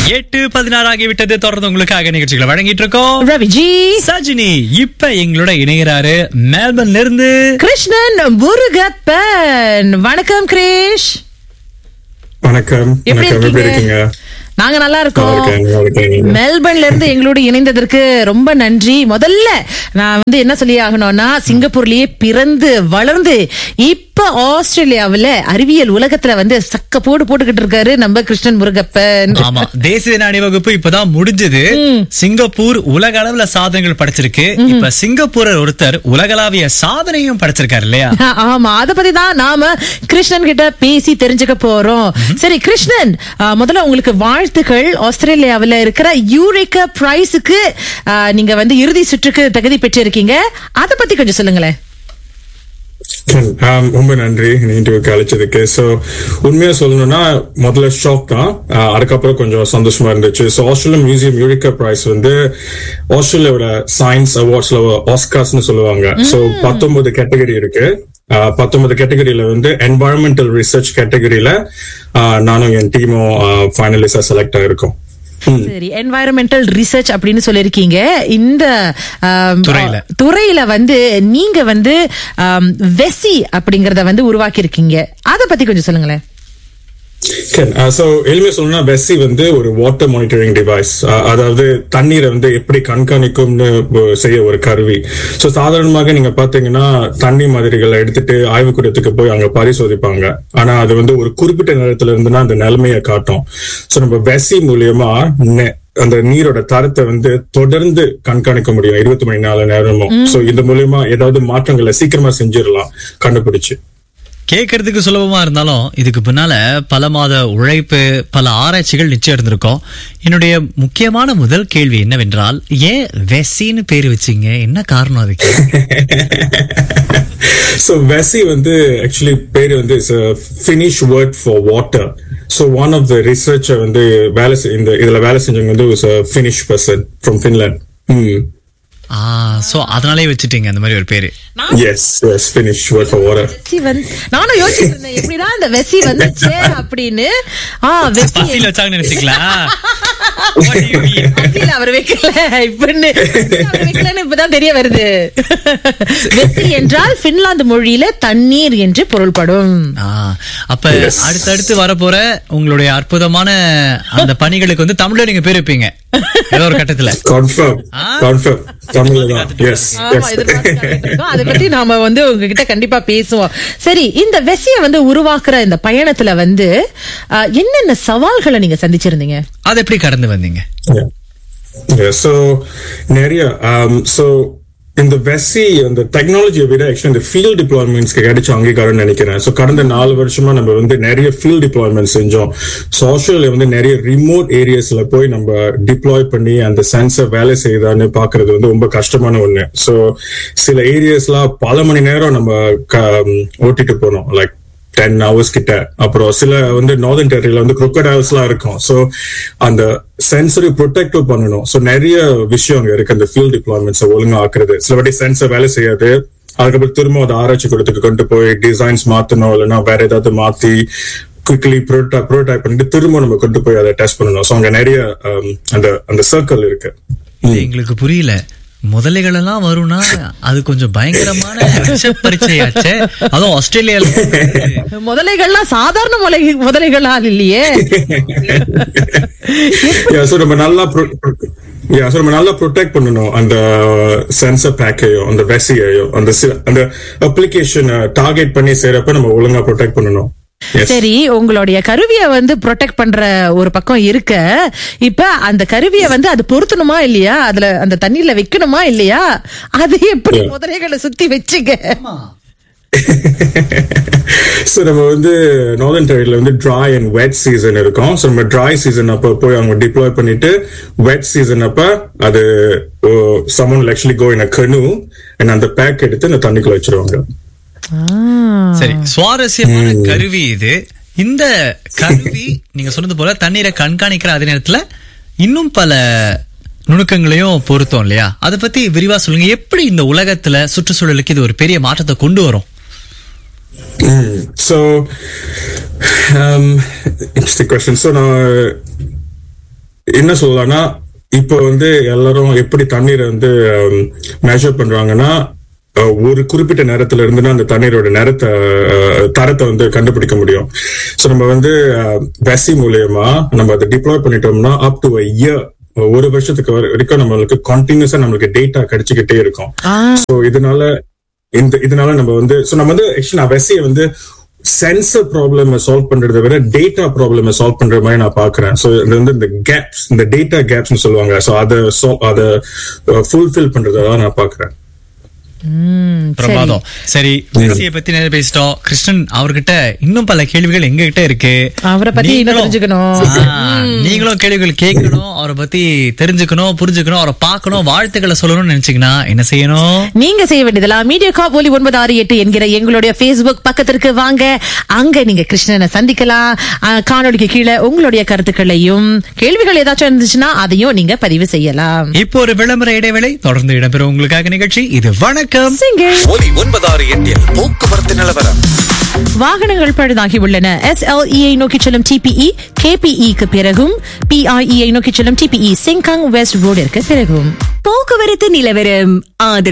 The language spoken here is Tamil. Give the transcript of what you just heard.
8:16 ஆகிவிட்டது. தொடர்ந்து உங்களுக்காக நிகழ்ச்சிகளை வழங்கிட்டு இருக்கோம். ரவிஜி சஜினி இப்ப எங்களோட இணைகிறாரு மெல்பர்ன்ல இருந்து கிருஷ்ணன் முருகப்பன். வணக்கம் கிரிஷ். வணக்கம். எப்படி இருக்கீங்க? நாங்க நல்லா இருக்கோம். மெல்பர்ன்ல இருந்து எங்களோட இணைந்ததற்கு ரொம்ப நன்றி. முதல்ல நான் என்ன சொல்லி ஆகணும்னா, சிங்கப்பூர்லயே பிறந்து வளர்ந்து இப்ப ஆஸ்திரேலியாவுல அறிவியல் உலகத்துல சக்க போட்டுக்கிட்டு இருக்காரு நம்ம கிருஷ்ணன் முருகப்பன். ஆமா, தேசிய அணிவகுப்பு இப்பதான் முடிஞ்சது. சிங்கப்பூர் உலக அளவுல சாதனைகள் படைச்சிருக்கு. இப்ப சிங்கப்பூரர் ஒருத்தர் உலகளாவிய சாதனையும் படைச்சிருக்காரு இல்லையா? ஆமா, அத பத்தி தான் நாம கிருஷ்ணன் கிட்ட பேசி தெரிஞ்சுக்க போறோம். சரி கிருஷ்ணன், முதல்ல உங்களுக்கு வாழ்த்துக்கள். ஆஸ்திரேலியாவுல இருக்கிற யூரேகா பிரைஸுக்கு நீங்க இறுதி சுற்றுக்கு தகுதி பெற்றிருக்கீங்க. அத பத்தி கொஞ்சம் சொல்லுங்களேன். ரொம்ப நன்றி இன்டர்வியூக்கு அழைச்சதுக்கு. சோ உண்மையா சொல்லணும்னா முதல்ல ஷாக் தான், அதுக்கப்புறம் கொஞ்சம் சந்தோஷமா இருந்துச்சு. So Australian museum யூரேகா price ஆஸ்திரேலியாவோட science அவார்ட்ஸ்ல ஆஸ்கார்ஸ்னு சொல்லுவாங்க. சோ 19 கேட்டகரி இருக்கு. 19 கேட்டகரியில என்வாயரன்மெண்டல் ரிசர்ச் கேட்டகரியில நானும் என் டீமும் ஃபைனலிஸ்டா செலக்ட் ஆயிருக்கோம். சரி, என்வாயரன்மெண்டல் ரிசர்ச் அப்படின்னு சொல்லிருக்கீங்க. இந்த துறையில நீங்க வெசி அப்படிங்கறத உருவாக்கி இருக்கீங்க. அத பத்தி கொஞ்சம் சொல்லுங்களேன். எளிமையா சொல்லணும்னா வெசி ஒரு வாட்டர் மானிட்டரிங் டிவைஸ், அதாவது தண்ணீரை எப்படி கண்காணிக்கும்னு செய்ய ஒரு கருவி. சோ சாதாரணமாக நீங்க பாத்தீங்கன்னா தண்ணி மாதிரிகளை எடுத்துட்டு ஆய்வுக்கூடத்துக்கு போய் அங்க பரிசோதிப்பாங்க. ஆனா அது ஒரு குறிப்பிட்ட நேரத்துல இருந்துன்னா அந்த நிலைமையை காட்டும். சோ நம்ம வெசி மூலியமா அந்த நீரோட தரத்தை தொடர்ந்து கண்காணிக்க முடியும் 24 நேரமும். சோ இந்த மூலியமா ஏதாவது மாற்றங்களை சீக்கிரமா செஞ்சிடலாம் கண்டுபிடிச்சு. கேட்கறதுக்கு சுலபமா இருந்தாலும் இதுக்கு பின்னால பல மாத உழைப்பு, பல ஆராய்ச்சிகள் நிச்சயம் இருந்திருக்கும். என்னுடைய முக்கியமான முதல் கேள்வி என்னவென்றால், ஏன் வெசின்னு பேரு வச்சீங்க? என்ன காரணம் அதுக்கு? So Vessi actually பேரு is a Finnish word for water. So one of the researcher இதுல வேலை செஞ்சவங்க was a Finnish person from Finland. So அதனாலே வச்சிட்டீங்க அந்த மாதிரி ஒரு பேரு. Yes, Finnish word for water. நானும் யோசிச்சிட்டு இருந்தேன் எப்படிடா இந்த வெசி வந்துச்சு அப்படின்னு. வெசில வச்சாங்க நினைச்சீங்களா? அவர் வைக்கல வைக்கலன்னு இப்பதான் தெரிய வருது. வெசி என்றால் பின்லாந்து மொழியில தண்ணீர் என்று பொருள்படும். அப்ப அடுத்தடுத்து வரப்போற உங்களுடைய அற்புதமான அந்த பணிகளுக்கு தமிழ்ல நீங்க பேர் வைப்பீங்க ஏதோ ஒரு கட்டத்துல. அதை பத்தி நாம உங்ககிட்ட கண்டிப்பா பேசுவோம். சரி, இந்த வெசிய உருவாக்குற இந்த பயணத்துல என்னென்ன சவால்களை நீங்க சந்திச்சிருந்தீங்க? அதை எப்படி கடந்து வந்தீங்க? So நிறைய இந்த வெசி அந்த டெக்னாலஜியை விட ஆக்சுவலி இந்த ஃபீல்ட் டிப்ளாய்மெண்ட்ஸ்க்கு கிடைச்ச அங்கீகாரம் நினைக்கிறேன். ஸோ கடந்த 4 வருஷமா நம்ம நிறைய ஃபீல்ட் டிப்ளாய்மெண்ட் செஞ்சோம். ஸோ ஆஸ்திரேலியா நிறைய ரிமோட் ஏரியாஸ்ல போய் நம்ம டிப்ளாய் பண்ணி அந்த சென்சர் வேலை செய்யுதான்னு பாக்குறது ரொம்ப கஷ்டமான ஒண்ணு. ஸோ சில ஏரியாஸ்லாம் பல மணி நேரம் நம்ம ஓட்டிட்டு போனோம், லைக் 10 hours கிட்ட. அப்புறம் சில நார்தர்ன் டெரிட்டரியில crocodiles எல்லாம் இருக்கும். சோ அந்த சென்சரி ப்ரொடெக்டிவ் பண்ணணும். சோ நிறைய விஷயம் அங்க இருக்கு அந்த ஃபீல்ட் டிப்ளாய்மெண்ட்ஸ் ஒழுங்கா ஆக்குறது. சில வாட்டி சென்சர் வேலை செய்யாது, அதுக்கப்புறம் திரும்ப அதை ஆராய்ச்சி கூடத்துக்கு கொண்டு போய் டிசைன்ஸ் மாத்தணும், இல்லைன்னா வேற ஏதாவது மாத்தி குவிக்லி ப்ரோடைப் பண்ணிட்டு திரும்ப நம்ம கொண்டு போய் அதை டெஸ்ட் பண்ணணும். சோ அங்க நிறைய அந்த சர்க்கிள் இருக்கு. எங்களுக்கு புரியல. முதலைகள் எல்லாம் வரும்னா அது கொஞ்சம் பயங்கரமான பரீட்சையாச்சே. அதுவும் ஆஸ்திரேலியால முதலைகள்லாம் சாதாரண முதலைகளா இல்லையே. நம்ம நல்லா ப்ரொடெக்ட் பண்ணணும் அந்த சென்சர் பேக்கையோ அந்த வெசியையோ அந்த அப்ளிகேஷன் டார்கெட் பண்ணி செய்யறப்ப நம்ம ஒழுங்கா ப்ரொடெக்ட் பண்ணணும். சரி, உங்களுடைய கருவியை ப்ரொடெக்ட் பண்ற ஒரு பக்கம் இருக்க, இப்ப அந்த கருவியை அது பொருத்தணுமா இல்லையா, அதுல அந்த தண்ணீர்ல வைக்கணுமா இல்லையா, அது எப்படி முதலைகளை சுத்தி வச்சுக்க? சோ நம்ம northern டெரிட்டரியில try and wet season இருக்கும். சோ நம்ம ட்ரை சீசன் அப்ப போய் அவங்க டிப்ளாய் பண்ணிட்டு, வெட் சீசன் அப்ப அது someone will actually go in a canoe and அந்த பேக் எடுத்து அந்த தண்ணிக்குள்ள வச்சிருவாங்க. சரி, சுவாரஸ்யமான கருவி இது. இந்த கருவி நீங்க சொன்னது போல தண்ணீரை கண்காணிக்கிற அதே நேரத்துல இன்னும் பல நுணுக்கங்களையும் பொருத்தம் இல்லையா? அதை பத்தி விரிவா சொல்லுங்க. எப்படி இந்த உலகத்துல சுற்றுச்சூழலுக்கு இது ஒரு பெரிய மாற்றத்தை கொண்டு வரும்? So, interesting question. So now, என்ன சொல்லலாம்னா இப்போ வந்து எல்லாரும் எப்படி தண்ணீரை வந்து மெஷர் பண்றாங்கன்னா ஒரு குறிப்பிட்ட நேரத்துல இருந்துன்னா அந்த தண்ணீரோட தரத்தை வந்து கண்டுபிடிக்க முடியும். சோ நம்ம வந்து வெசி மூலியமா நம்ம அதை டிப்ளாய் பண்ணிட்டோம்னா அப் டு இயர், ஒரு வருஷத்துக்கு வரைக்கும் நம்மளுக்கு கண்டினியூஸா நம்மளுக்கு டேட்டா கிடைச்சுக்கிட்டே இருக்கும். சோ இதனால நம்ம வந்து ஆக்சுவலா வெசியை வந்து சென்சர் ப்ராப்ளம் சால்வ் பண்றதை விட டேட்டா ப்ராப்ளம் சால்வ் பண்ற மாதிரி நான் பாக்குறேன். சோ இது வந்து இந்த கேப்ஸ், இந்த டேட்டா கேப்ஸ் சொல்லுவாங்க. சோ அதை ஃபுல்ஃபில் பண்றதான் நான் பாக்குறேன். பிரமாதம். சரி, வெசியை பத்தி நிறைய பேசிட்டோம். கிருஷ்ணன் அவர்கிட்ட இன்னும் பல கேள்விகள் எங்க கிட்ட இருக்கு. அவரை பத்தி நீங்களும் கேள்விகள் கேட்கணும், அவரை பத்தி தெரிஞ்சுக்கணும், புரிஞ்சுக்கணும், அவரை பார்க்கணும், வாழ்த்துக்களை சொல்லணும்னு நினைச்சீங்கன்னா என்ன செய்யணும்? நீங்க செய்ய வேண்டியதெல்லாம் மீடியா காப் ஒலி 968 என்கிற எங்களுடைய Facebook பக்கத்திற்கு வாங்க. அங்க நீங்க கிருஷ்ணனை சந்திக்கலாம். காணொலிக்கு கீழே உங்களுடைய கருத்துக்களையும் கேள்விகள் ஏதாச்சும் இருந்துச்சுன்னா அதையும் நீங்க பதிவு செய்யலாம். இப்போ ஒரு விளம்பர இடைவேளை தொடர்ந்து இடம்பெறும் உங்களுக்காக நிகழ்ச்சி. இது வணக்கம் ஒலி 968 போக்குவரத்து நிலவரம். வாகனங்கள் பழுதாகி உள்ளன. SLEஐ நோக்கி செல்லும் TPE KPEக்கு பிறகும், PIEஐ நோக்கி செல்லும் TPE சிங்காங் வெஸ்ட் ரோடிற்கு பிறகும். போக்குவரத்து நிலவரம்.